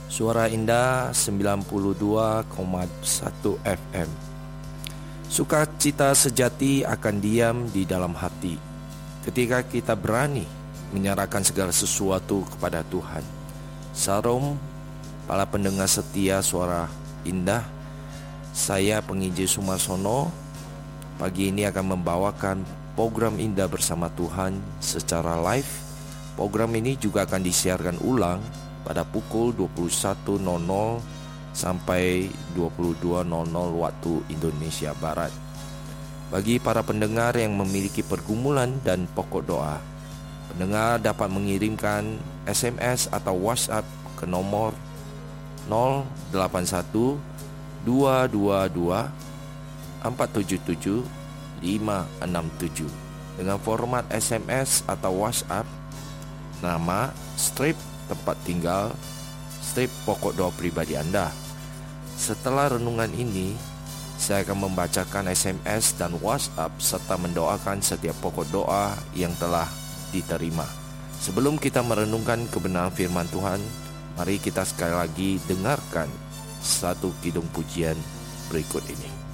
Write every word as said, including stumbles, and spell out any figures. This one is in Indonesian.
Suara Indah sembilan puluh dua koma satu F M. Sukacita sejati akan diam di dalam hati ketika kita berani menyerahkan segala sesuatu kepada Tuhan. Salam para pendengar setia Suara Indah. Saya Pengiji Sumarsono. Pagi ini akan membawakan program Indah bersama Tuhan secara live. Program ini juga akan disiarkan ulang pada pukul dua puluh satu nol nol sampai dua puluh dua nol nol waktu Indonesia Barat. Bagi para pendengar yang memiliki pergumulan dan pokok doa, pendengar dapat mengirimkan S M S atau WhatsApp ke nomor nol delapan satu dua dua dua empat tujuh tujuh lima enam tujuh dengan format S M S atau WhatsApp, nama, strip, tempat tinggal, strip pokok doa pribadi Anda. Setelah renungan ini, saya akan membacakan S M S dan WhatsApp serta mendoakan setiap pokok doa yang telah diterima. Sebelum kita merenungkan kebenaran firman Tuhan, mari kita sekali lagi dengarkan satu kidung pujian berikut ini.